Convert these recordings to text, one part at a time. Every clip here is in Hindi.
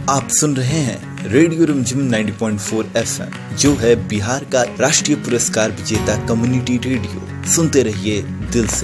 आप सुन रहे हैं रेडियो रिमझिम 90.4 FM, जो है बिहार का राष्ट्रीय पुरस्कार विजेता कम्युनिटी रेडियो। सुनते रहिए दिल से।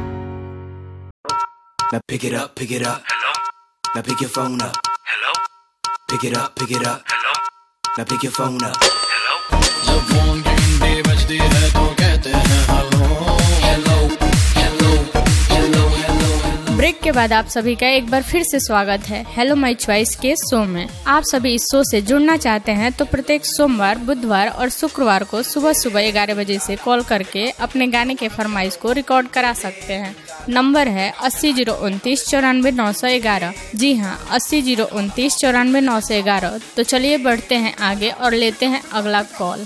Now pick it up, hello. Now pick your phone up, hello. Pick it up, hello. Now pick your phone up, hello. जब फोन की घंटी बजती है तो कहते हैं hello hello hello hello hello. Break के बाद आप सभी का एक बार फिर से स्वागत है हेलो माय चॉइस के शो में। आप सभी इस शो से जुड़ना चाहते हैं तो प्रत्येक सोमवार, बुधवार और शुक्रवार को सुबह सुबह 11 बजे से कॉल करके अपने गाने के फरमाइश को रिकॉर्ड करा सकते हैं। नंबर है 80 029 94 911। जी हाँ, 80 029 94 911। तो चलिए बढ़ते हैं आगे और लेते हैं अगला कॉल।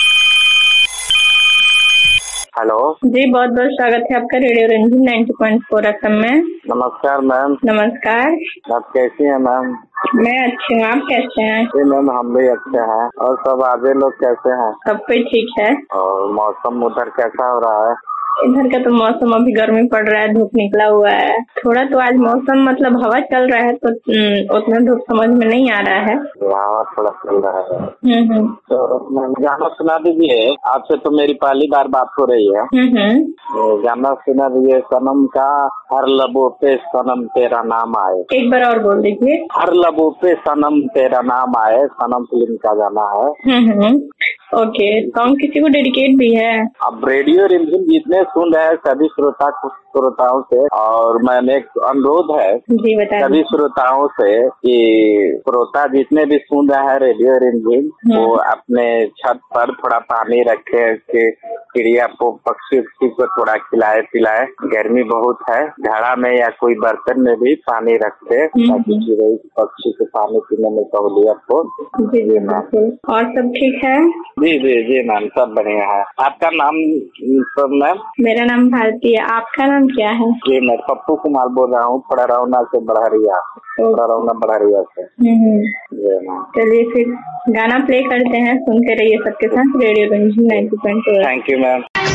हेलो जी, बहुत बहुत स्वागत है आपका रेडियो रिमझिम 90.4 FM में। नमस्कार मैम। नमस्कार। आप कैसी हैं मैम? मैं अच्छी हूँ, आप कैसे हैं? जी मैम, हम भी अच्छे हैं। और सब आगे लोग कैसे हैं? सब कोई ठीक है। और मौसम उधर कैसा हो रहा है? इधर का तो मौसम अभी गर्मी पड़ रहा है, धूप निकला हुआ है। थोड़ा तो आज मौसम मतलब हवा चल रहा है तो उतना धूप समझ में नहीं आ रहा है। हवा थोड़ा चल रहा है। तो मैम गाना सुना दीजिए। आपसे तो मेरी पहली बार बात हो रही है। गाना सुना दीजिए। सनम का हर लबों पे सनम तेरा नाम आए। एक बार और बोल दीजिए। हर लबों पे सनम तेरा नाम आए, सनम फिल्म का गाना है। ओके, सॉन्ग किसी को डेडिकेट भी है? अब रेडियो रिमझिम जितने सुन रहे हैं सभी श्रोताओं से, और मैंने एक अनुरोध है जी बताइए सभी श्रोताओं से कि श्रोता जितने भी सुन रहे हैं रेडियो रिमझिम, वो अपने छत पर थोड़ा पानी रखे, चिड़िया को पक्षी को थोड़ा खिलाए पिलाए। गर्मी बहुत है, घड़ा में या कोई बर्तन में भी पानी रखते ताकि चिड़िया पक्षी को पानी पीने में सहूलियत हो। जी जी मैम। और सब ठीक है? जी जी जी मैम, सब बढ़िया है। आपका नाम मैम? मेरा नाम भारती है। आपका नाम क्या है? जी मैं पप्पू कुमार बोल रहा हूँ, पड़रौना से, बड़हरिया से। जी मैम। चलिए फिर गाना प्ले करते हैं, सुनते रहिए सबके साथ रेडियो रिमझिम 90.4। Thank you ma'am.